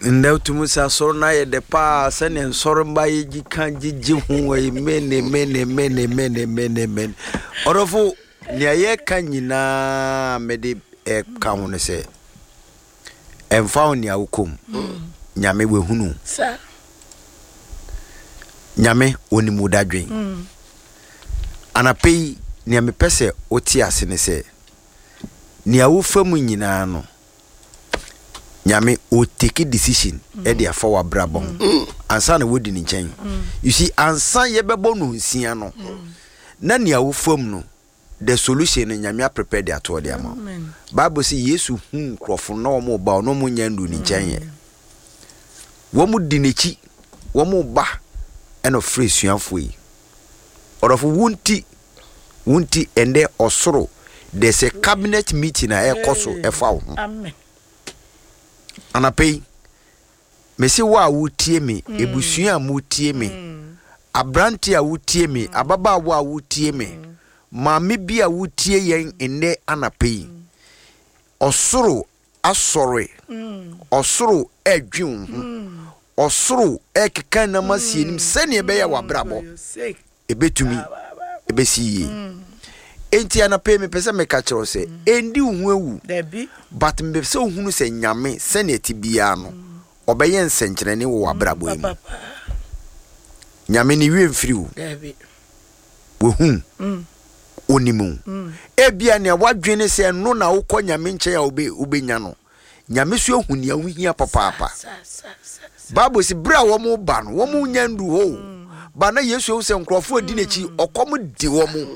Ndeu tumusa sorna ye de pa sene sormba ye kanji hu we mene. Orofo nia ye kanyina mede ka ho ne se emfa oni awukom nyame we hunu sa nyame oni mudadwen anapei nia me pese oti ase ne se nia wo famu nyina no nyame o take decision e dey afa wa brabon ansa na wodi ni nchen you see ansa ye bebo no nsia no na nia wo fam no the solution nyame prepare the ato de ama bible say yesu krofo na o mo ba o no mo nyandu ni nchen ye wo mu di nechi wo mu ba e no free suafo yi orofo wunti ende osoro there's a cabinet meeting na e koso e fa wo amen anapei mesi wa wutie me ebusua mutie me abranti a wutie me ababa wa wutie me maame bi a wutie yen enne anapei osoro asore osoro edwun osoro ekeka na masienim sene ebe ya wabrabo ebetumi ebesiye enti anapei me pese me ka kiro se endi hu ewu but me pese ohunu se nyame sene etibia no obeye nsenkyerene wo wabrabo emu nyame ni wie mfiriwo wo hu onimu ebia ne wadwene se no na wokọ nyame nche ya obenya no nyame so hu ne ahihia papa bible si bra wo mo ba no wo mo nyandu ho ba na yesu wo se nkrofo adi nechi okom di wo mo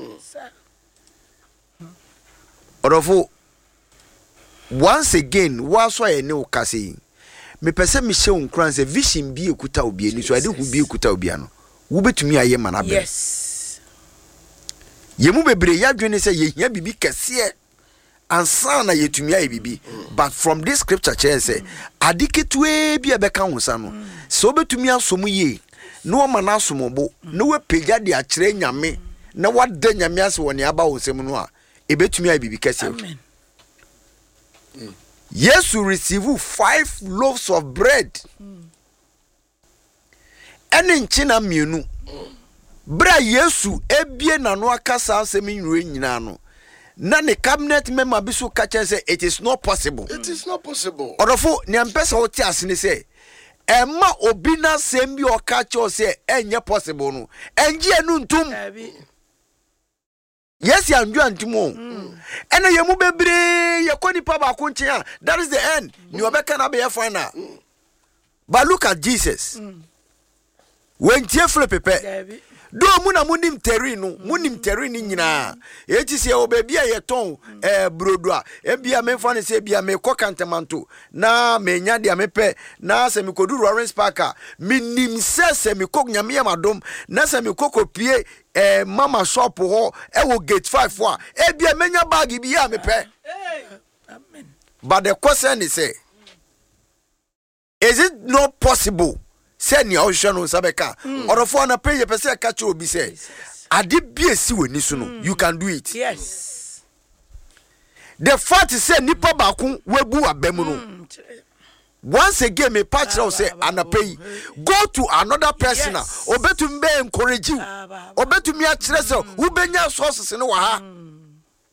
orofo once again waso ye ne ukase me pese me hye unkran se vision bi ekuta obi ani so ade hu bi ekuta obi ano wo betumi aye mana be yes yemu bebre yadwene se ye hia bibi kese ansa na yetumi aye bibi but from this scripture chair say adiketwe bi ebeka honsa no se obetumi asomu ye no o mana asombo no we pega de akire nyame na wada nyame ase woni aba wonsem no a ebetumi aye bibi kese amen yes you receive 5 loaves of bread ene nchina mienu bra yesu ebie nano akasa asemi nwe nyina no na ne cabinet member biso ka say it is not possible orofo ne ampesa oti asene say emma obi na sembi o ka che say enye possible no enje enu ntum yes ya ndu antimo ene yemu bebre yakoni pa ba ko nche that is the end ni obeka na be final but look at Jesus when tie flip pepe do muna munim terri nyina eti se obabi a yeton brodoa ebia memfa ne se bia me kokantemanto na menya dia mepe na se me kodu Lawrence Parker minim se me kok nyame amadom na se me kokopie mama shop ho e wo gate 5 for ebia menya bag bi ya mepe amen but the question is say is it not possible say ni ocean sabeka orofo na pay pese ka che obi say ade bia si wani so no you can do it yes the fact is say nipa ba ku wabu abemu no once again me patch now say anapay go to another person obetum be encourage you obetum ya kire say wo benya sources ne wa ha